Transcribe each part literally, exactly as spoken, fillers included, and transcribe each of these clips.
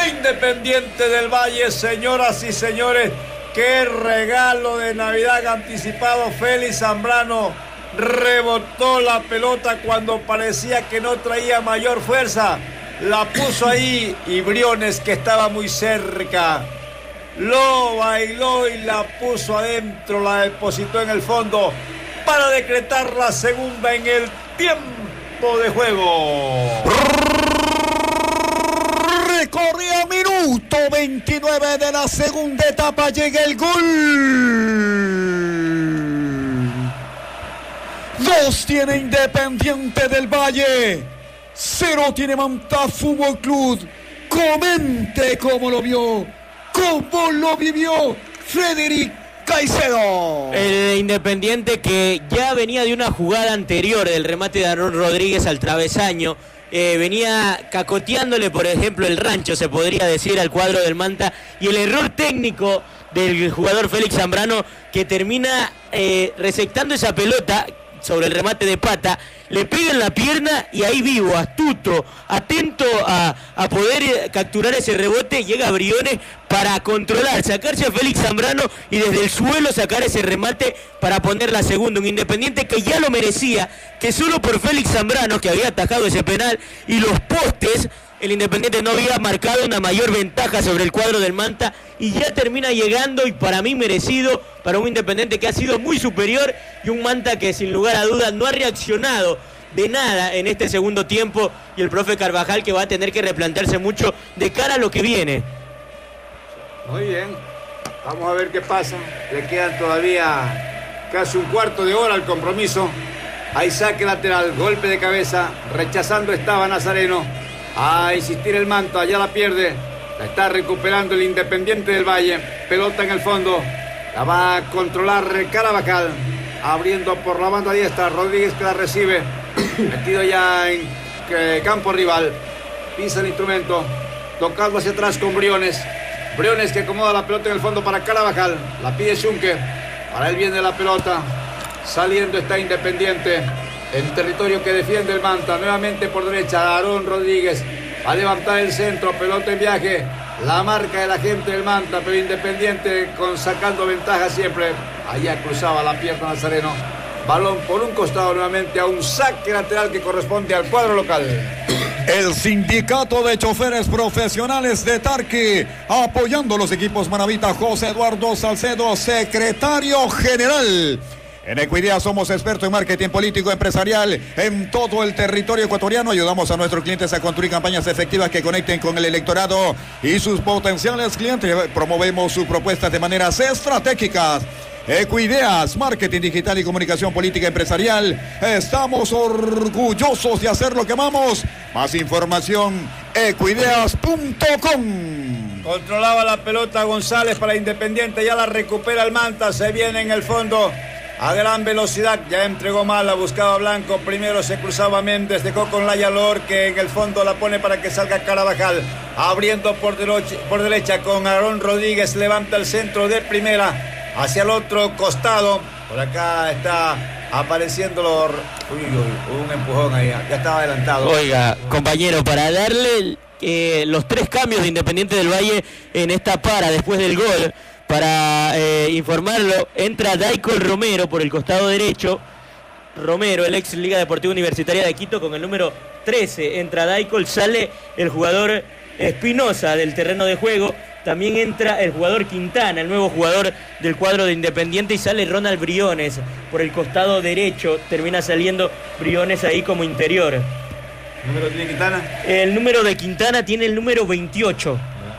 de Independiente del Valle. Señoras y señores, qué regalo de Navidad anticipado. Félix Zambrano rebotó la pelota cuando parecía que no traía mayor fuerza. La puso ahí y Briones, que estaba muy cerca, lo bailó y la puso adentro, la depositó en el fondo para decretar la segunda en el tiempo de juego. Recorría minuto veintinueve de la segunda etapa, llega el gol. Dos tiene Independiente del Valle, cero tiene Manta Fútbol Club. Comente cómo lo vio, cómo lo vivió Frederic Caicedo. El Independiente, que ya venía de una jugada anterior del remate de Aarón Rodríguez al travesaño. Eh, venía cacoteándole, por ejemplo, el rancho, se podría decir, al cuadro del Manta, y el error técnico del jugador Félix Zambrano, que termina eh, resectando esa pelota sobre el remate de Pata, le pega en la pierna y ahí vivo, astuto, atento a, a poder capturar ese rebote, llega Briones para controlar, sacarse a Félix Zambrano y desde el suelo sacar ese remate para poner la segunda. Un Independiente que ya lo merecía, que solo por Félix Zambrano, que había atajado ese penal, y los postes, el Independiente no había marcado una mayor ventaja sobre el cuadro del Manta, y ya termina llegando, y para mí merecido, para un Independiente que ha sido muy superior, y un Manta que sin lugar a dudas no ha reaccionado de nada en este segundo tiempo, y el profe Carvajal, que va a tener que replantearse mucho de cara a lo que viene. Muy bien, vamos a ver qué pasa. Le quedan todavía casi un cuarto de hora al compromiso. Hay saque lateral, golpe de cabeza, rechazando estaba Nazareno. A insistir el Manta, allá la pierde. La está recuperando el Independiente del Valle. Pelota en el fondo. La va a controlar Carvajal. Abriendo por la banda diestra. Rodríguez, que la recibe. Metido ya en eh, campo rival. Pisa el instrumento. Tocando hacia atrás con Briones. Briones, que acomoda la pelota en el fondo para Carvajal. La pide Schunke. Para el bien de la pelota. Saliendo está Independiente. En territorio que defiende el Manta. Nuevamente por derecha Aarón Rodríguez. Va a levantar el centro. Pelota en viaje. La marca de la gente del Manta. Pero Independiente con sacando ventaja siempre. Allá cruzaba la pierna Nazareno. Balón por un costado nuevamente a un saque lateral que corresponde al cuadro local. El sindicato de choferes profesionales de Tarqui, apoyando los equipos Manavita. José Eduardo Salcedo, secretario general. En Equidea somos expertos en marketing político empresarial en todo el territorio ecuatoriano. Ayudamos a nuestros clientes a construir campañas efectivas que conecten con el electorado y sus potenciales clientes. Promovemos sus propuestas de maneras estratégicas. Equideas, marketing digital y comunicación política empresarial. Estamos orgullosos de hacer lo que amamos. Más información, equideas punto com. Controlaba la pelota González para Independiente. Ya la recupera el Manta. Se viene en el fondo a gran velocidad. Ya entregó mal, la buscaba Blanco. Primero se cruzaba Méndez. Dejó con Laya Lor, que en el fondo la pone para que salga Carvajal. Abriendo por derecha, por derecha con Aarón Rodríguez. Levanta el centro de primera hacia el otro costado. Por acá está apareciendo los... Uy, uy, un empujón ahí. Ya estaba adelantado. Oiga, compañero, para darle eh, los tres cambios de Independiente del Valle en esta para después del gol, para eh, informarlo, entra Daicol Romero por el costado derecho. Romero, el ex Liga Deportiva Universitaria de Quito, con el número trece. Entra Daicol, sale el jugador Espinosa del terreno de juego. También entra el jugador Quintana, el nuevo jugador del cuadro de Independiente, y sale Ronald Briones por el costado derecho. Termina saliendo Briones ahí como interior. ¿El número tiene Quintana? El número de Quintana tiene el número veintiocho.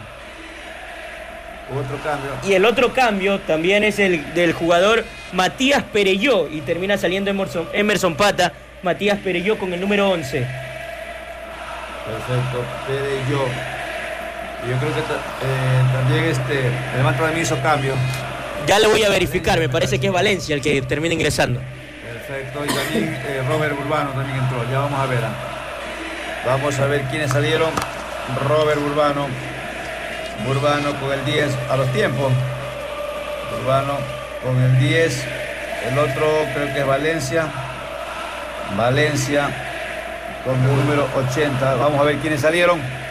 Otro cambio. Y el otro cambio también es el del jugador Matías Perelló, y termina saliendo Emerson, Emerson Pata. Matías Perelló con el número once. Perfecto, Perelló. Yo creo que eh, también este, el Manta también hizo cambio. Ya lo voy a verificar, me parece que es Valencia el que termina ingresando. Perfecto, y también eh, Robert Urbano también entró, ya vamos a ver. ¿eh? Vamos a ver quiénes salieron. Robert Urbano. Urbano con el diez a los tiempos. Urbano con el diez. El otro creo que es Valencia. Valencia con el número ochenta. Vamos a ver quiénes salieron.